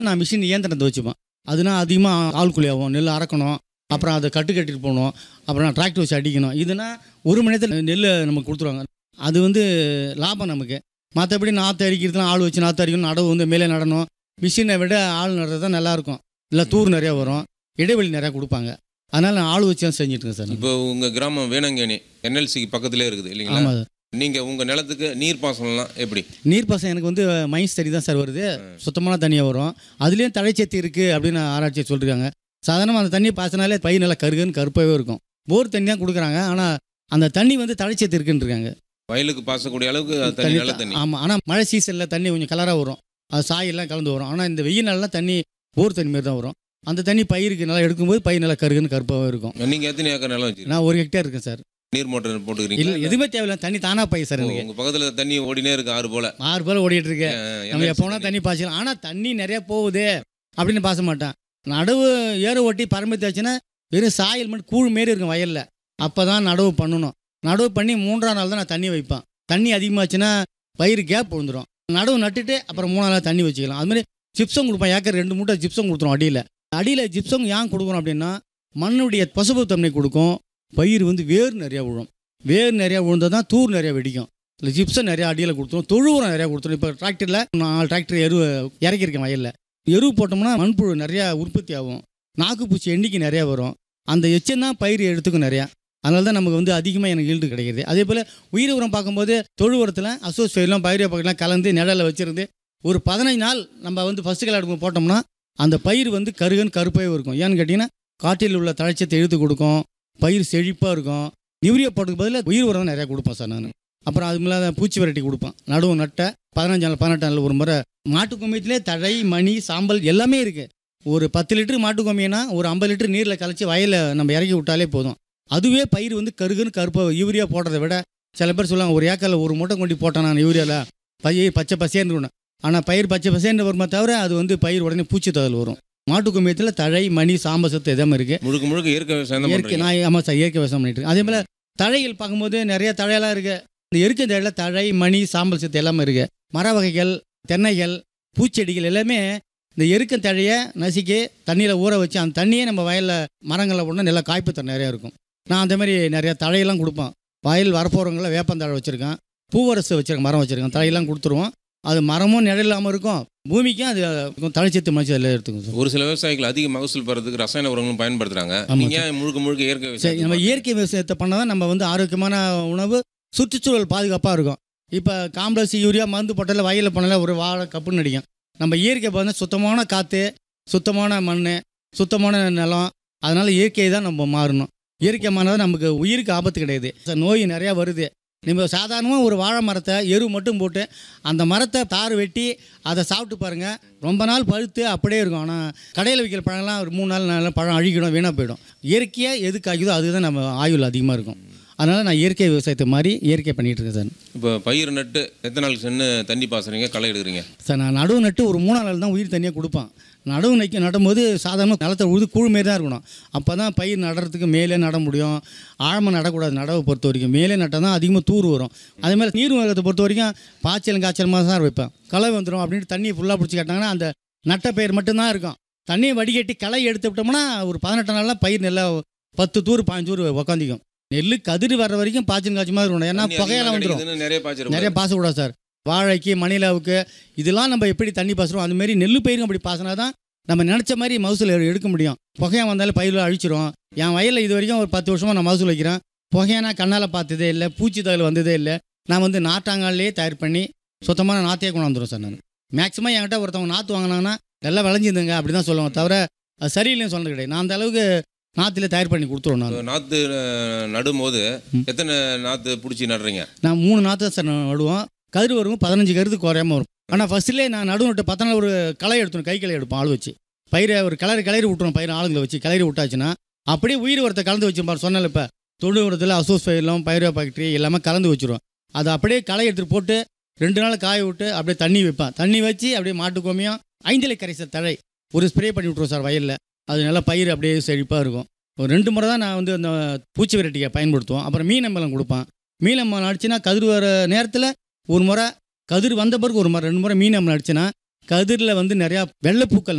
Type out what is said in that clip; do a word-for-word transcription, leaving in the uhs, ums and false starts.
நான் மிஷின் இயந்திரத்தை வச்சுப்பேன். அதுனா அதிகமாக ஆள் கூலி ஆகும். நெல் அறக்கணும், அப்புறம் அதை கட்டு கட்டிட்டு போகணும், அப்புறம் நான் டிராக்டர் வச்சு அடிக்கணும். இதுனா ஒரு மணி நேரத்தில் நெல் நமக்கு கொடுத்துருவாங்க. அது வந்து லாபம் நமக்கு. மற்றபடி நாற்று அடிக்கிறதுலாம் ஆள் வச்சு நாற்று அடிக்கணும், நடவு வந்து மேலே நடணும். மிஷினை விட ஆள் நடுறது தான் நல்லாயிருக்கும். இல்லை தூர் நிறையா வரும், இடைவெளி நிறையா கொடுப்பாங்க. அதனால் நான் ஆள் வச்சு தான் செஞ்சுட்ருக்கேன் சார். இப்போ உங்கள் கிராமம் வேணாங்கண்ணி என்எல்சிக்கு பக்கத்துலேயே இருக்குது இல்லைங்களா? ஆமாம் சார். நீங்கள் உங்கள் நிலத்துக்கு நீர்ப்பாசனம்லாம் எப்படி? நீர்ப்பாசனம் எனக்கு வந்து மைன்ஸ் தண்ணி தான் சார் வருது, சுத்தமான தண்ணியாக வரும். அதுலேயும் தழைச்சத்து இருக்குது அப்படின்னு ஆராய்ச்சி சொல்லியிருக்காங்க. சாதாரணமாக அந்த தண்ணி பாசனாலே பயிர் நல்லா கருகுன்னு கருப்பாகவே இருக்கும். போர் தண்ணி தான் கொடுக்குறாங்க, ஆனால் அந்த தண்ணி வந்து தழைச்சத்து இருக்குன்னு இருக்காங்க. வயலுக்கு பாசக்கூடிய அளவுக்கு தண்ணி நல்ல தண்ணி. ஆமாம், ஆனால் மழை சீசனில் தண்ணி கொஞ்சம் கலராக வரும், அது சாயெல்லாம் கலந்து வரும். ஆனால் இந்த வெயில் நாளில் தண்ணி போர் தண்ணி மாரி தான் வரும். அந்த தண்ணி பயிருக்கு நல்லா எடுக்கும்போது பயிர் நல்லா கருகுன்னு கருப்பாகவே இருக்கும். நீங்கள் எத்தனை ஏக்கர் நிலம் வச்சுருக்கீங்க? நான் ஒரு ஹெக்டேர் இருக்கேன் சார். நீர் மோட்டர் போட்டுக்கிறீங்க? இல்லை, எதுவுமே தேவையில்லை, தண்ணி தானாக பாய் சார். எனக்கு உங்கள் பக்கத்தில் தண்ணி ஓடினே இருக்குது, ஆறு போல் ஆறு போல் ஓடிட்டு இருக்கேன். நம்ம எப்போனா தண்ணி பாய்ச்சலாம். ஆனால் தண்ணி நிறையா போகுது அப்படின்னு பாச மாட்டேன். நடவு ஏறு ஓட்டி பரம்பத்தாச்சுன்னா வெறும் சாயல் மட்டும் கூழ் மாரி இருக்கும் வயலில். அப்போ தான் நடவு பண்ணணும். நடவு பண்ணி மூன்றாம் நாள் தான் நான் தண்ணி வைப்பேன். தண்ணி அதிகமாச்சுன்னா பயிர் கேப் விழுந்துடும். நடவு நட்டுட்டு அப்புறம் மூணாம் நாள் தண்ணி வச்சுக்கலாம். அதுமாதிரி ஜிப்சம் கொடுப்பேன். ஏக்கர் ரெண்டு மூட்டை ஜிப்சம் கொடுத்துரும். அடியில் அடியில் ஜிப்சம் ஏன் கொடுக்குறோம் அப்படின்னா மண்ணுடைய பசுப்பு தன்மை கொடுக்கும். பயிர் வந்து வேர் நிறையா விழும். வேர் நிறையா விழுந்தால் தான் தூர் நிறையா வெடிக்கும். இல்லை ஜிப்சம் நிறையா அடியில் கொடுத்துரும், தொழு உரம் நிறையா கொடுத்துரும். இப்போ டிராக்டரில் நாலு டிராக்டர் எரு இறக்கியிருக்கேன் வயலில். எரு போட்டோம்னா மண்புழு நிறையா உற்பத்தி ஆகும், நாக்குப்பூச்சி எண்ணிக்கை நிறையா வரும். அந்த எச்சம் தான் பயிர் எடுத்துக்கும் நிறையா. அதனால தான் நமக்கு வந்து அதிகமாக எனக்கு ஈல்டு கிடைக்கிது. அதே போல் உயிர் உரம் பார்க்கும்போது தொழு உரத்தில் அசோஸ்பெயர்லாம் பயிர் பக்கம்லாம் கலந்து நிழலில் வச்சுருந்து ஒரு பதினஞ்சு நாள் நம்ம வந்து ஃபஸ்ட்டு கலை எடுக்கும் போட்டோம்னா அந்த பயிர் வந்து கருகன் கருப்பாகவே இருக்கும். ஏன்னு கேட்டிங்கன்னா காட்டில் உள்ள தழைச்சத்தை எடுத்து கொடுக்கும், பயிர் செழிப்பாக இருக்கும். யூரியா போட்டுக்கு பதில் உயிர் உரம் நிறையா கொடுப்பேன் சார் நான். அப்புறம் அது மேலே பூச்சி வெரைட்டி கொடுப்பேன். நடுவு நட்டை பதினஞ்சு நாள் பதினெட்டு நாள் ஒரு முறை. மாட்டு கோமியத்திலே தழை மணி சாம்பல் எல்லாமே இருக்குது. ஒரு பத்து லிட்டரு மாட்டு கோமியனா ஒரு ஐம்பது லிட்டர் நீரில் கலைச்சி வயலில் நம்ம இறக்கி விட்டாலே போதும். அதுவே பயிர் வந்து கருகுன்னு கருப்பாக. யூரியா போடுறதை விட சில பேர் சொல்லுவாங்க ஒரு ஏக்கரில் ஒரு மூட்டை கொண்டு போட்டேன் நான் யூரியாவில் பயிர் பச்சை பசேன்னு இருக்கணும். ஆனால் பயிர் பச்சை பசேன்னு வருமா தவிர அது வந்து பயிர் உடனே பூச்சி தகவல் வரும். மாட்டு கோமியத்தில் தழை மணி சாம்பல் சத்து எதாமல் இருக்குது. முழுக்க முழுக்க இயற்கை விவசாயம். இயற்கை நான் ஆமாம் சார், இயற்கை விவசாயம் பண்ணிட்டு இருக்கேன். அதே போல் தழைகள் பார்க்கும்போது நிறைய தழையெல்லாம் இருக்குது. இந்த இயற்கை தழையில் தழை மணி சாம்பல் சத்து எல்லாமே இருக்குது. மர வகைகள், தென்னைகள், பூச்செடிகள் எல்லாமே இந்த எருக்க தழையை நசுக்கி தண்ணியில் ஊற வச்சு அந்த தண்ணியே நம்ம வயலில் மரங்களில் போடணும், நல்லா காய்ப்புத்தன்மை நிறையா இருக்கும். நான் அந்த மாதிரி நிறையா தழையெல்லாம் கொடுப்பேன். வயல் வரப்போகிறவங்களில் வேப்பந்தழை வச்சுருக்கேன், பூவரசு வச்சுருக்கேன், மரம் வச்சுருக்கேன். தழையெல்லாம் கொடுத்துருவோம். அது மரமும் நிழல் இல்லாமல் இருக்கும், பூமிக்கும் அது தழைச்சத்து மனுச்சு அதில் எடுத்துக்கும். ஒரு சில விவசாயிகள் அதிக மகசூல் பெறதுக்கு ரசாயன உரங்களும் பயன்படுத்துகிறாங்க. நீங்கள் முழுக்க முழுக்க இயற்கை விவசாயம். நம்ம இயற்கை விவசாயத்தை பண்ணால் தான் நம்ம வந்து ஆரோக்கியமான உணவு, சுற்றுச்சூழல் பாதுகாப்பாக இருக்கும். இப்போ காம்ப்ளெக்ஸ் யூரியா மருந்து போட்டால வயலில் பண்ணல ஒரு வாழை கப்புன்னு அடிக்கும். நம்ம இயற்கை பார்த்தா சுத்தமான காற்று, சுத்தமான மண், சுத்தமான நிலம். அதனால் இயற்கையை தான் நம்ம மாறணும். இயற்கை மாறினால் நமக்கு உயிருக்கு ஆபத்து கிடையாது. நோய் நிறையா வருது. நம்ம சாதாரணமாக ஒரு வாழை மரத்தை எரு மட்டும் போட்டு அந்த மரத்தை தார் வெட்டி அதை சாப்பிட்டு பாருங்கள், ரொம்ப நாள் பழுத்து அப்படியே இருக்கும். ஆனால் கடையில் விற்கிற பழம்லாம் ஒரு மூணு நாள் நாலு பழம் அழுகிடும், வீணாக போயிடும். இயற்கையாக எது காய்க்குதோ அதுதான் நம்ம ஆயுள் அதிகமாக இருக்கும். அதனால் நான் இயற்கை விவசாயத்தை மாதிரி இயற்கை பண்ணிகிட்டு இருக்கேன் சார். இப்போ பயிர் நட்டு எத்தனை நாள் சென்று தண்ணி பாசுறீங்க, களை எடுக்கிறீங்க? சார் நான் நடுவு நட்டு ஒரு மூணு நாள் தான் உயிர் தண்ணியாக கொடுப்பேன். நடவு நைக்க நடும்போது சாதாரண நிலத்தை உழுது கூழ் மாரி தான் இருக்கணும். அப்போ தான் பயிர் நடுறதுக்கு மேலே நட முடியும். ஆழமாக நடக்கூடாது. நடவை பொறுத்த வரைக்கும் மேலே நட்டால் தான் அதிகமாக தூர் வரும். அதே மாதிரி நீர் வகத்தை பொறுத்த வரைக்கும் பாய்ச்சல் காய்ச்சல் மாதிரி தான் வைப்பேன். களை வந்துடும் அப்படின்ட்டு தண்ணியை ஃபுல்லாக பிடிச்சி கேட்டாங்கன்னா அந்த நட்ட பயிர் மட்டும்தான் இருக்கும். தண்ணியை வடிகட்டி களை எடுத்து விட்டோம்னா ஒரு பதினெட்டு நாளில் பயிர் நல்லா பத்து தூர் பாஞ்சு தூர் உக்காந்திக்கும். நெல் கதிர் வர்ற வரைக்கும் பாய்ச்சல் காய்ச்சி மாதிரி இருக்கணும். ஏன்னா புகையெல்லாம் வந்துடும். நிறைய பாசக்கூடாது சார். வாழைக்கு மணிலாவுக்கு இதெல்லாம் நம்ம எப்படி தண்ணி பாசுறோம் அதுமாரி நெல் பயிரும் அப்படி பாசினா தான் நம்ம நினச்ச மாதிரி மகசூல் எடுக்க முடியும். புகையாக வந்தாலும் பயிரில் அழிச்சிரும். என் வயலில் இது வரைக்கும் ஒரு பத்து வருஷமாக நான் மகசூல் வைக்கிறேன். புகையானா கண்ணால் பார்த்ததே இல்லை, பூச்சி தகவல் வந்ததே இல்லை. நான் வந்து நாட்டாங்காலே தயார் பண்ணி சுத்தமான நாற்றையே கொண்டு வந்துடும் சார். நான் மேக்ஸிமம் என்கிட்ட ஒருத்தவங்க நாற்று வாங்கினாங்கன்னா நல்லா விளைஞ்சிருந்துங்க அப்படி தான் சொல்லுவாங்க, தவிர அது சரியில்லைன்னு சொல்கிறது கிடையாது. நான் அந்த அளவுக்கு நாற்றுல தயார் பண்ணி கொடுத்துருவோம். நான் நாற்று நடும்போது எத்தனை நாற்று பிடிச்சி நடுறீங்க? நான் மூணு நாற்று தான் சார் நடுவோம். கதிர் வரும் பதினஞ்சு கருது குறையாமல் வரும். ஆனால் ஃபஸ்ட்லேயே நான் நடுவு விட்டு பத்து நாள் ஒரு களை எடுத்துணும், கை களை எடுப்போம் ஆள் வச்சு. பயிரை ஒரு கிளறி கிளறி விட்டுரும். பயிர் ஆளுங்களை வச்சு கிளறி விட்டாச்சுன்னா அப்படியே உயிர் உரத்தை கலந்து வச்சுருப்பார். சொன்னால இப்போ தொழு உரத்தில் அசோஸ் பயிரெலாம் பயிரோ பாக்டரி எல்லாமே கலந்து வச்சுருவோம். அதை அப்படியே களை எடுத்துகிட்டு போட்டு ரெண்டு நாள் காய விட்டு அப்படியே தண்ணி வைப்பேன். தண்ணி வச்சு அப்படியே மாட்டு கோமியம் ஐந்திலை கரைசல் தழை ஒரு ஸ்ப்ரே பண்ணி விட்ருவோம் சார் வயலில். அது நல்லா பயிர் அப்படியே செழிப்பாக இருக்கும். ஒரு ரெண்டு முறை தான் நான் வந்து அந்த பூச்சி வெரைட்டியை பயன்படுத்துவோம். அப்புறம் மீன் அம்பலம் கொடுப்பேன். மீன் அம்பலம் அடிச்சுன்னா கதிர் வர நேரத்தில் ஒரு முறை, கதிர் வந்த பிறகு ஒரு முறை, ரெண்டு முறை மீன் அம்பலம் அடிச்சுன்னா கதிரில் வந்து நிறையா வெள்ளைப்பூக்கள்